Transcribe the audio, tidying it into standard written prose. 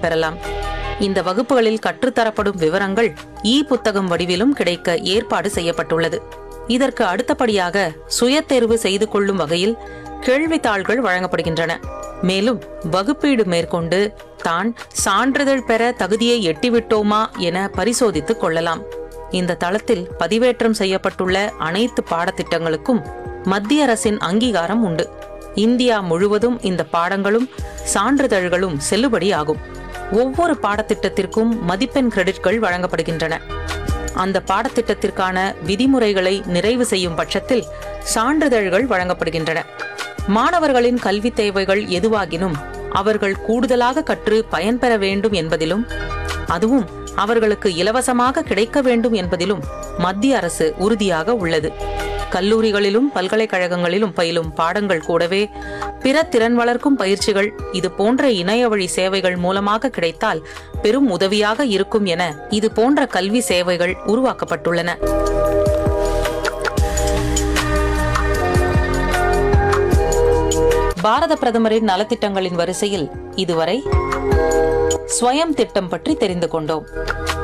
பெறலாம். இந்த வகுப்புகளில் கற்றுத்தரப்படும் விவரங்கள் புத்தகம் வடிவிலும் கிடைக்க ஏற்பாடு செய்யப்பட்டுள்ளது. இதற்கு அடுத்தபடியாக சுய தேர்வு செய்து கொள்ளும் வகையில் கேள்வித்தாள்கள் வழங்கப்படுகின்றன. மேலும் வகுப்பீடு மேற்கொண்டு தான் சான்றிதழ் பெற தகுதியை எட்டிவிட்டோமா என பரிசோதித்துக் கொள்ளலாம். இந்த தளத்தில் பதிவேற்றம் செய்யப்பட்டுள்ள அனைத்து பாடத்திட்டங்களுக்கும் மத்திய அரசின் அங்கீகாரம் உண்டு. இந்தியா முழுவதும் இந்த பாடங்களும் சான்றிதழ்களும் செல்லுபடி ஆகும். ஒவ்வொரு பாடத்திட்டத்திற்கும் மதிப்பெண் கிரெடிட்கள் வழங்கப்படுகின்றன. அந்த பாடத்திட்டத்திற்கான விதிமுறைகளை நிறைவு செய்யும் பட்சத்தில் சான்றிதழ்கள் வழங்கப்படுகின்றன. மாணவர்களின் கல்வி தேவைகள் எதுவாகினும் அவர்கள் கூடுதலாக கற்று பயன்பெற வேண்டும் என்பதிலும், அதுவும் அவர்களுக்கு இலவசமாக கிடைக்க வேண்டும் என்பதிலும் மத்திய அரசு உறுதியாக உள்ளது. கல்லூரிகளிலும் பல்கலைக்கழகங்களிலும் பயிலும் பாடங்கள் கூடவே பிற திறன் வளர்க்கும் பயிற்சிகள் இது போன்ற இணையவழி சேவைகள் மூலமாக கிடைத்தால் பெரும் உதவியாக இருக்கும் என இது போன்ற கல்வி சேவைகள் உருவாக்கப்பட்டுள்ளன. பாரத பிரதமரின் நலத்திட்டங்களின் வரிசையில் இதுவரை ஸ்வயம் திட்டம் பற்றி தெரிந்து கொண்டோம்.